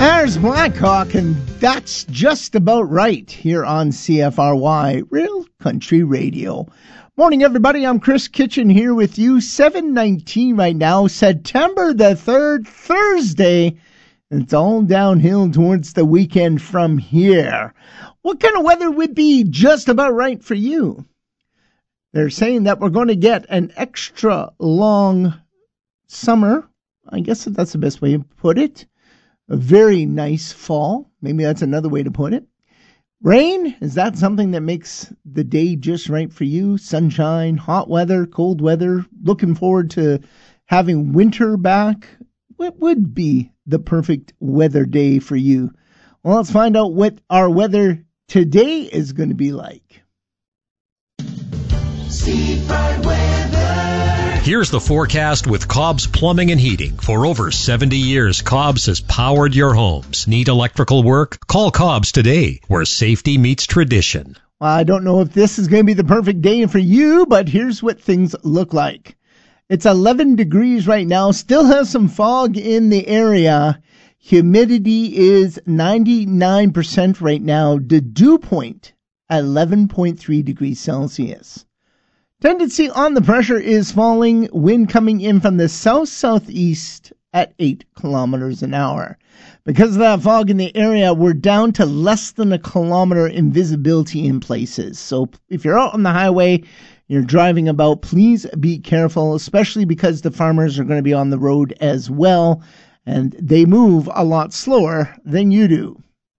There's Blackhawk, and that's just about right here on CFRY, Real Country Radio. Morning, everybody. I'm Chris Kitchen here with you. 7:19 right now, September the 3rd, Thursday. And it's all downhill towards the weekend from here. What kind of weather would be just about right for you? They're saying that we're going to get an extra long summer. I guess that's the best way to put it. A very nice fall. Maybe that's another way to put it. Rain, is that something that makes the day just right for you? Sunshine, hot weather, cold weather, looking forward to having winter back? What would be the perfect weather day for you? Well, let's find out what our weather today is going to be like. Seafront weather. Here's the forecast with Cobb's Plumbing and Heating. For over 70 years, Cobb's has powered your homes. Need electrical work? Call Cobb's today, where safety meets tradition. Well, I don't know if this is going to be the perfect day for you, but here's what things look like. It's 11 degrees right now. Still has some fog in the area. Humidity is 99% right now. The dew point at 11.3 degrees Celsius. Tendency on the pressure is falling. Wind coming in from the south-southeast at 8 kilometers an hour. Because of that fog in the area, we're down to less than a kilometer in visibility in places. So if you're out on the highway, you're driving about, please be careful, especially because the farmers are going to be on the road as well, and they move a lot slower than you do.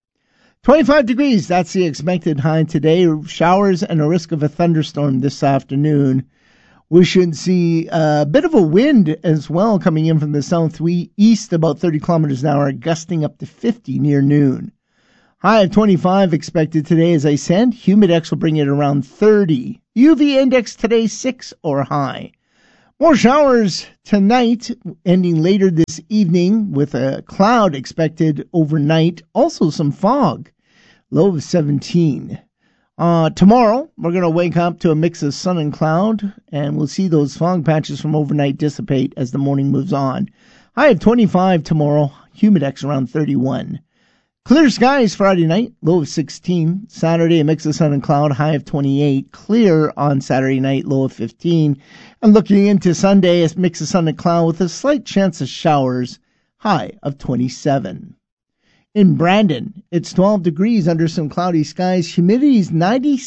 25 degrees, that's the expected high today. Showers and a risk of a thunderstorm this afternoon. We should see a bit of a wind as well coming in from the southeast, about 30 kilometers an hour, gusting up to 50 near noon. High of 25 expected today, as I said. Humidex will bring it around 30. UV index today 6 or high. More showers tonight, ending later this evening with a cloud expected overnight. Also some fog. Low of 17. Tomorrow, we're going to wake up to a mix of sun and cloud, and we'll see those fog patches from overnight dissipate as the morning moves on. High of 25 tomorrow, humidex around 31. Clear skies Friday night, low of 16. Saturday, a mix of sun and cloud, high of 28. Clear on Saturday night, low of 15. And looking into Sunday, a mix of sun and cloud with a slight chance of showers, high of 27. In Brandon, it's 12 degrees under some cloudy skies. Humidity is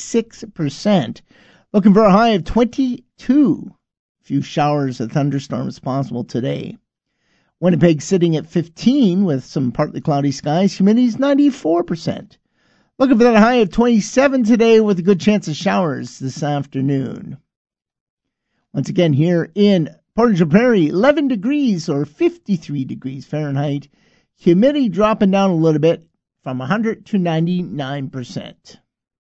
96%. Looking for a high of 22. A few showers and thunderstorms possible today. Winnipeg sitting at 15 with some partly cloudy skies. Humidity is 94%. Looking for that high of 27 today with a good chance of showers this afternoon. Once again, here in Portage la Prairie, 11 degrees or 53 degrees Fahrenheit. Humidity dropping down a little bit from 100 to 99%.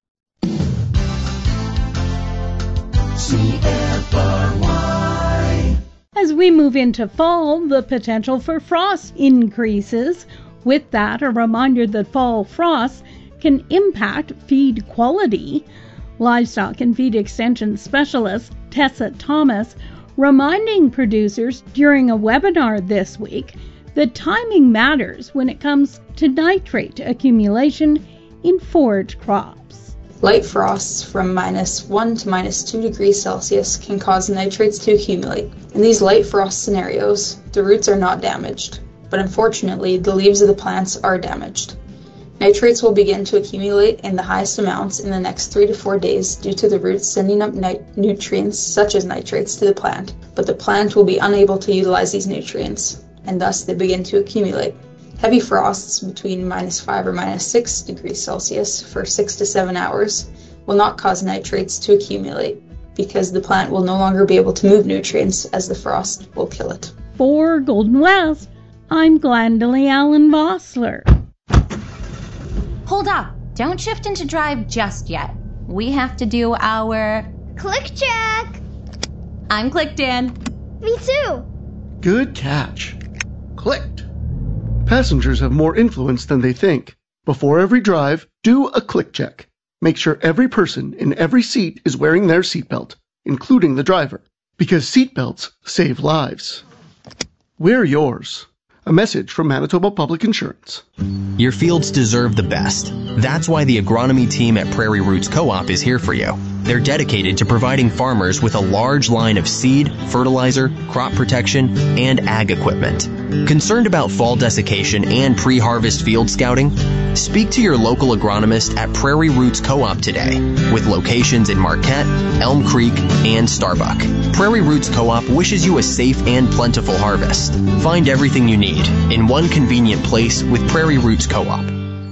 CFRY. As we move into fall, the potential for frost increases. With that, a reminder that fall frost can impact feed quality. Livestock and Feed Extension Specialist Tessa Thomas reminding producers during a webinar this week that timing matters when it comes to nitrate accumulation in forage crops. Light frosts from -1 to -2 degrees Celsius can cause nitrates to accumulate. In these light frost scenarios, the roots are not damaged, but unfortunately the leaves of the plants are damaged. Nitrates will begin to accumulate in the highest amounts in the next 3 to 4 days due to the roots sending up nutrients such as nitrates to the plant, but the plant will be unable to utilize these nutrients, and thus they begin to accumulate. Heavy frosts between -5 or -6 degrees Celsius for 6 to 7 hours will not cause nitrates to accumulate because the plant will no longer be able to move nutrients as the frost will kill it. For Golden West, I'm Glendalee Allen Vossler. Hold up! Don't shift into drive just yet. We have to do our... Click check! I'm clicked in. Me too! Good catch. Clicked. Passengers have more influence than they think. Before every drive, do a click check. Make sure every person in every seat is wearing their seatbelt, including the driver, because seatbelts save lives. Wear yours. A message from Manitoba Public Insurance. Your fields deserve the best. That's why the agronomy team at Prairie Roots Co-op is here for you. They're dedicated to providing farmers with a large line of seed, fertilizer, crop protection, and ag equipment. Concerned about fall desiccation and pre-harvest field scouting? Speak to your local agronomist at Prairie Roots Co-op today, with locations in Marquette, Elm Creek, and Starbuck. Prairie Roots Co-op wishes you a safe and plentiful harvest. Find everything you need in one convenient place with Prairie Roots Co-op.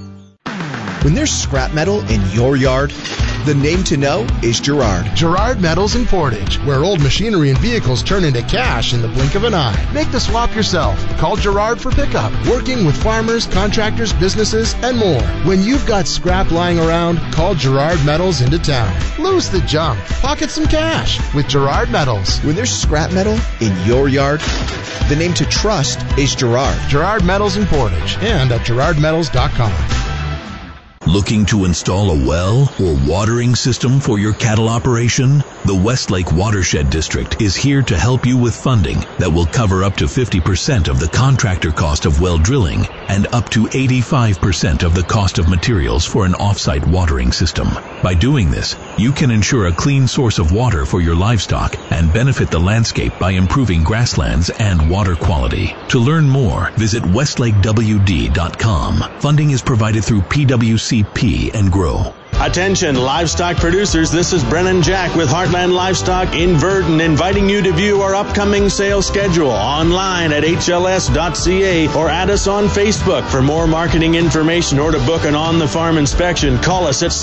When there's scrap metal in your yard, the name to know is Girard. Girard Metals in Portage, where old machinery and vehicles turn into cash in the blink of an eye. Make the swap yourself. Call Girard for pickup. Working with farmers, contractors, businesses, and more. When you've got scrap lying around, call Girard Metals into town. Lose the junk. Pocket some cash with Girard Metals. When there's scrap metal in your yard, the name to trust is Girard. Girard Metals in Portage and at girardmetals.com. Looking to install a well or watering system for your cattle operation? The Westlake Watershed District is here to help you with funding that will cover up to 50% of the contractor cost of well drilling and up to 85% of the cost of materials for an off-site watering system. By doing this, you can ensure a clean source of water for your livestock and benefit the landscape by improving grasslands and water quality. To learn more, visit westlakewd.com. Funding is provided through PWCP and Grow. Attention livestock producers, this is Brennan Jack with Heartland Livestock in Verdon, inviting you to view our upcoming sales schedule online at hls.ca or add us on Facebook. For more marketing information or to book an on-the-farm inspection, call us at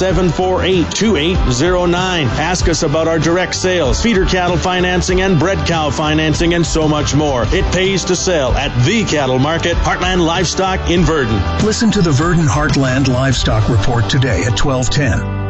748-2809. Ask us about our direct sales, feeder cattle financing, and bred cow financing, and so much more. It pays to sell at the cattle market, Heartland Livestock in Verdon. Listen to the Verdon Heartland Livestock Report today at 12:10.